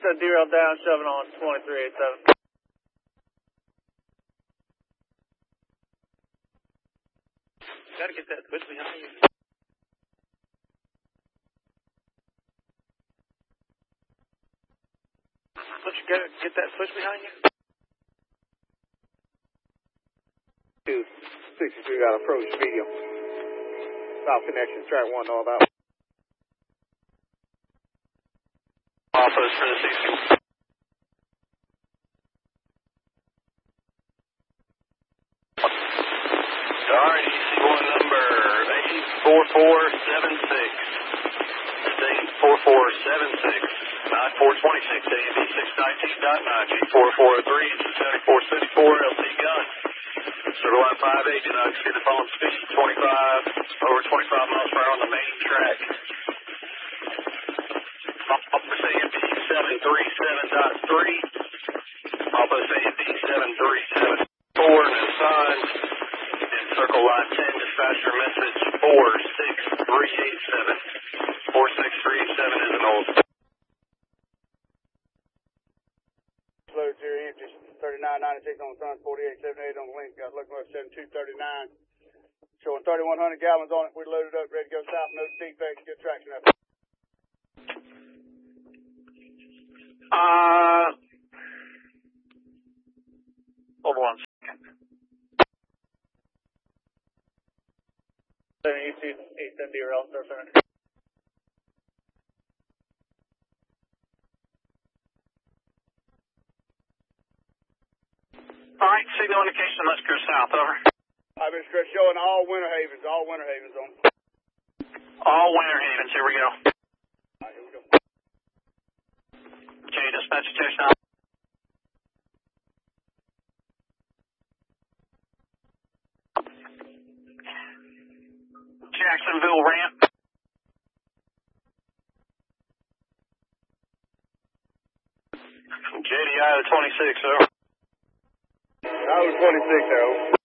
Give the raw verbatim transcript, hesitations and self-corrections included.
Set derail down, shoving on twenty-three eighty-seven. Gotta get that switch behind you. Don't you gotta get that switch behind you? two sixty-three got approach medium. South connection, track one, all out. Office for the sixty. Alright, E C one number eight four four seven six. eight four four seven six. nine four two six, A M B six nineteen point nine, G four four oh three, seventy-four seventy-four, L C gun. Server line five eight, do not exceed the phone speed, twenty-five, over twenty-five miles per hour on the main track. Office A M B seven three seven point three, Office A M B seven three seven point four, no signs. And circle line ten, dispatcher message four six three eight seven. four six three eight seven is an old. Load zero empty, thirty-nine ninety-six on the sun, forty-eight seventy-eight on the link, got locomotive seventy-two thirty-nine. Showing thirty-one hundred gallons on it, we loaded up, ready to go south, no defects, good traction up. Uh, hold on one second. E C eight seven derail, sir, center. Alright, signal indication, let's go south, over. I've been stress showing all winter havens, all winter havens on. All winter havens, here we go. Alright, here we go. Okay, dispatch station out. Jacksonville ramp. J D I to twenty-six, over. I was twenty-six, though.